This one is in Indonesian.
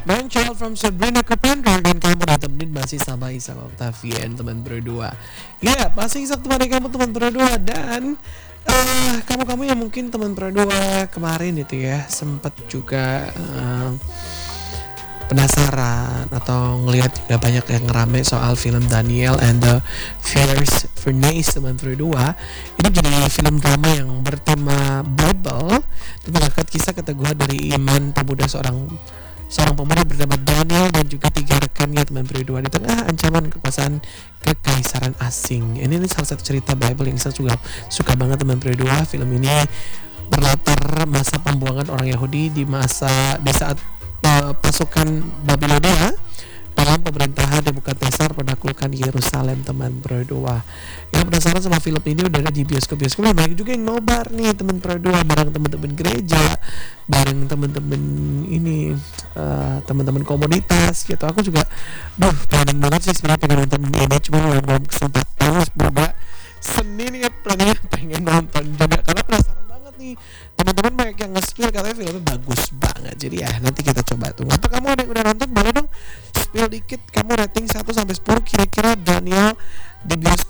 Man Child from Sabrina Carpenter, dan kamu ditemenin masih sama Isak Octavian, teman berdua. Ya, masih Isak temani kamu teman berdua. Dan kamu-kamu yang mungkin teman berdua kemarin itu ya sempat juga penasaran atau ngelihat udah banyak yang ngerame soal film Daniel and the Fierce Furnace teman berdua. Ini jadi film drama yang bertema Bible dan mengangkat kisah keteguhan dari iman pemuda seorang pemuda bernama Daniel dan juga 3 rekannya teman berdua di tengah ancaman kekuasaan kekaisaran asing. Ini salah satu cerita Bible yang saya juga suka banget teman berdua. Film ini berlatar masa pembuangan orang Yahudi di saat pasukan Babilonia dalam pemerintahan Nebukadnezar menaklukkan Yerusalem teman berdua. Yang penasaran sama film ini udah ada di bioskop-bioskop, banyak juga yang nobar nih teman berdua, bareng teman-teman gereja, bareng teman-teman ini teman-teman komunitas gitu. Aku juga pengen banget sih sebenarnya pengen nonton ini, cuma belum kesempatan. Semoga Senin ya pengen nonton juga karena penasaran banget nih. Teman-teman banyak yang nge-spill katanya filmnya bagus banget. Jadi ya nanti kita coba tunggu. Atau kamu ada yang udah nonton, boleh dong spill dikit kamu rating 1 sampai 10 kira-kira Daniel di bioskop